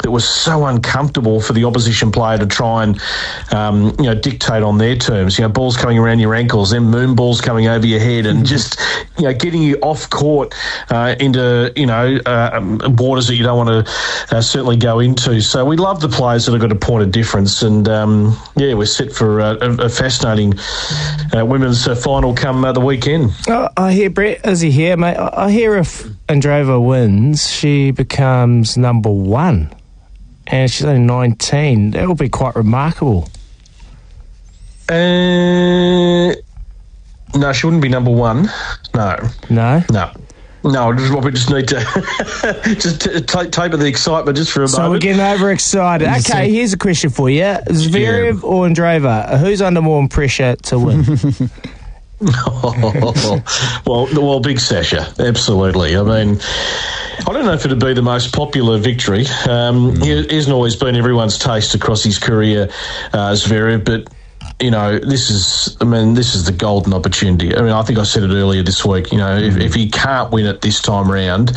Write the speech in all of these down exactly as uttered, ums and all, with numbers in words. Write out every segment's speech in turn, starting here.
that was so uncomfortable for the opposition player to try and, um, you know, dictate on their terms. You know, balls coming around your ankles, then moon balls coming over your head, and just, you know, getting you off court uh, into, you know, uh, waters that you don't want to uh, certainly go into. So we love the players that have got a point of difference, and um, yeah, we're set for uh, a, a fascinating uh, women's uh, final come uh, the weekend. Oh, I hear Brett, is he here, mate? I hear if Andreeva wins, she becomes number one, and she's only nineteen. That will be quite remarkable. Uh, no, she wouldn't be number one. No, no, no. No, just, we just need to just t- t- taper the excitement just for a so moment. So we're getting overexcited. Okay, here's a question for you. Zverev yeah. or Andreeva, who's under more pressure to win? oh, well, well, big Sasha, absolutely. I mean, I don't know if it'd be the most popular victory. Um, mm. He hasn't always been everyone's taste across his career, uh, Zverev, but you know, this is, I mean, this is the golden opportunity. I mean, I think I said it earlier this week, you know, if, if he can't win it this time round,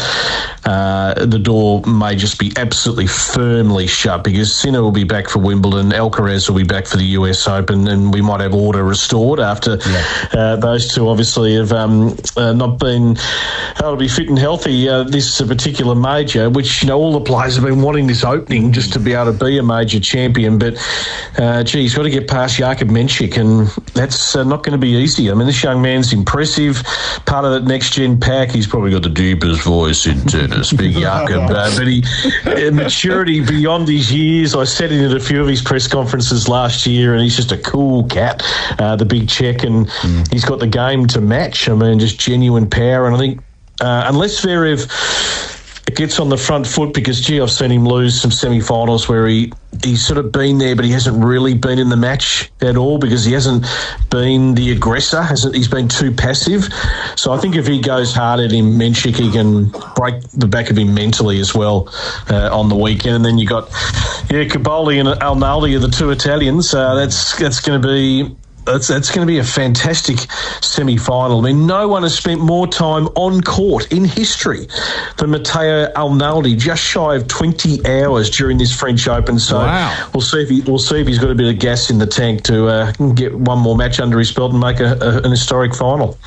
uh, the door may just be absolutely firmly shut, because Sinner will be back for Wimbledon, Alcaraz will be back for the U S Open, and we might have order restored after yeah. uh, those two obviously have um, uh, not been able to be fit and healthy uh, this particular major, which, you know, all the players have been wanting this opening just to be able to be a major champion. But, uh, gee, he's got to get past Jakub Menchik, and that's uh, not going to be easy. I mean, this young man's impressive. Part of that next-gen pack, he's probably got the deepest voice in tennis, big Jakub. Uh, but he, uh, maturity beyond his years. I sat in at a few of his press conferences last year, and he's just a cool cat, uh, the big Czech, and mm. he's got the game to match. I mean, just genuine power. And I think uh, unless Zverev gets on the front foot, because, gee, I've seen him lose some semi-finals where he, he's sort of been there, but he hasn't really been in the match at all, because he hasn't been the aggressor. Hasn't He's been too passive. So I think if he goes hard at him, Menchik, he can break the back of him mentally as well uh, on the weekend. And then you got, yeah, Cobolli and Arnaldi are the two Italians. Uh, that's that's going to be... That's, that's going to be a fantastic semi-final. I mean, no one has spent more time on court in history than Matteo Arnaldi, just shy of twenty hours during this French Open. So wow. we'll see if he, we'll see if he's got a bit of gas in the tank to uh, get one more match under his belt and make a, a, an historic final.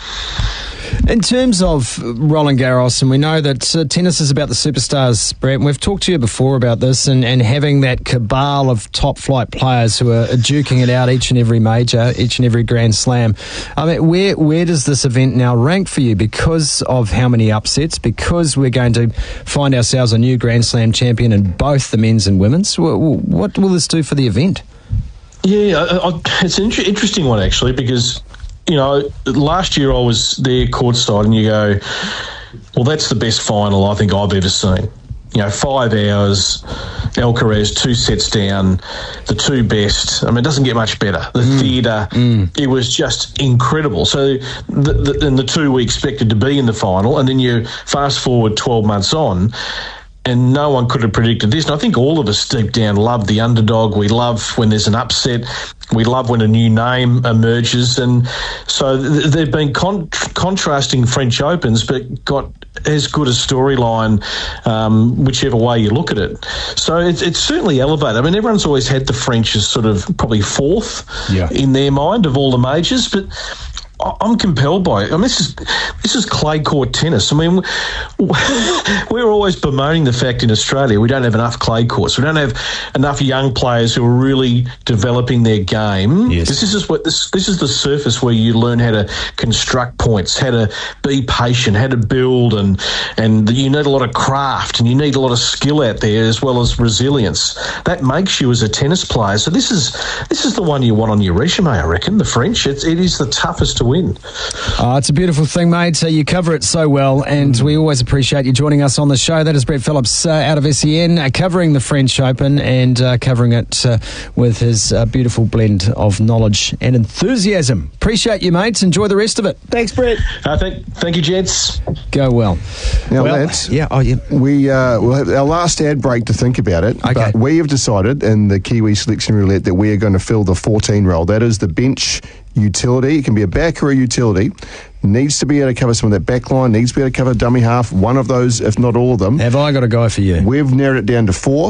In terms of Roland Garros, and we know that uh, tennis is about the superstars, Brett, and we've talked to you before about this, and, and having that cabal of top-flight players who are duking it out each and every major, each and every Grand Slam. I mean, where where does this event now rank for you because of how many upsets, because we're going to find ourselves a new Grand Slam champion in both the men's and women's? What, what will this do for the event? Yeah, I, I, it's an inter- interesting one, actually, because... You know, last year I was there courtside, and you go, well, that's the best final I think I've ever seen. You know, five hours, Alcaraz, two sets down, the two best. I mean, it doesn't get much better. The mm. theatre, mm. it was just incredible. So, the, the, and the two we expected to be in the final, and then you fast forward twelve months on, and no one could have predicted this. And I think all of us deep down love the underdog. We love when there's an upset. We love when a new name emerges. And so th- they've been con- contrasting French Opens, but got as good a storyline, um, whichever way you look at it. So it's, it's certainly elevated. I mean, everyone's always had the French as sort of probably fourth yeah. in their mind of all the majors, but I'm compelled by it. I mean, this is this is clay court tennis. I mean, we're always bemoaning the fact in Australia we don't have enough clay courts. We don't have enough young players who are really developing their game. Yes. This is what this this is the surface where you learn how to construct points, how to be patient, how to build, and and you need a lot of craft and you need a lot of skill out there as well as resilience. That makes you as a tennis player. So this is this is the one you want on your resume, I reckon. The French. It's, it is the toughest to win. Oh, it's a beautiful thing, mate. So you cover it so well, and we always appreciate you joining us on the show. That is Brett Phillips uh, out of S E N, uh, covering the French Open and uh, covering it uh, with his uh, beautiful blend of knowledge and enthusiasm. Appreciate you, mates. Enjoy the rest of it. Thanks, Brett. Uh, thank, thank you, gents. Go well. Now, well, lads, yeah, oh, yeah. we uh, we'll have our last ad break to think about it. Okay. But we have decided in the Kiwi Selection Roulette that we are going to fill the fourteen role. That is the bench utility. It can be a back or a utility. Needs to be able to cover some of that back line, needs to be able to cover dummy half, one of those, if not all of them. Have I got a guy for you? We've narrowed it down to four.